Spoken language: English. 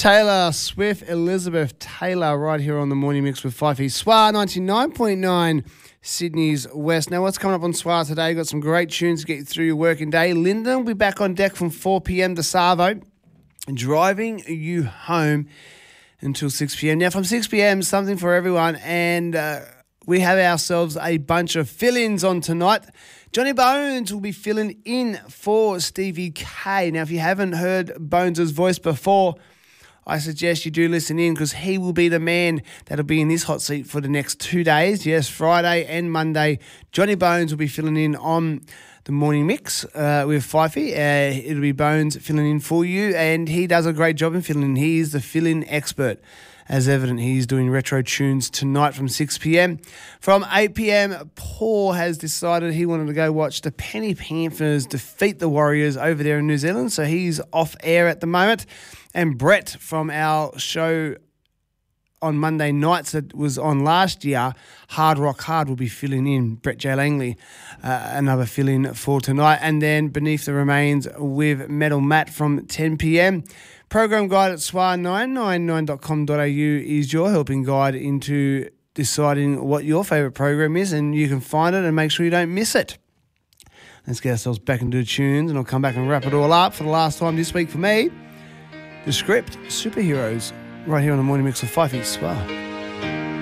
Taylor Swift, Elizabeth Taylor, right here on the Morning Mix with Fifey. SWAR 99.9 Sydney's West. Now, what's coming up on SWAR today? Got some great tunes to get you through your working day. Lyndon will be back on deck from 4 p.m. to Savo, driving you home until 6 p.m. Now, from 6 p.m, something for everyone, and we have ourselves a bunch of fill-ins on tonight. Johnny Bones will be filling in for Stevie K. Now, if you haven't heard Bones' voice before, I suggest you do listen in because he will be the man that'll be in this hot seat for the next 2 days. Yes, Friday and Monday. Johnny Bones will be filling in on the Morning Mix with Fifey. It'll be Bones filling in for you, and he does a great job in filling in. He is the fill-in expert. As evident, he's doing retro tunes tonight from 6 p.m. From 8 p.m, Paul has decided he wanted to go watch the Penny Panthers defeat the Warriors over there in New Zealand, so he's off air at the moment. And Brett from our show on Monday nights that was on last year, Hard Rock Hard, will be filling in. Brett J. Langley, another fill-in for tonight. And then Beneath the Remains with Metal Matt from 10 p.m. Program guide at swar999.com.au is your helping guide into deciding what your favourite program is, and you can find it and make sure you don't miss it. Let's get ourselves back into the tunes, and I'll come back and wrap it all up for the last time this week for me. The Script, Superheroes, right here on the Morning Mix of Fifey SWAR.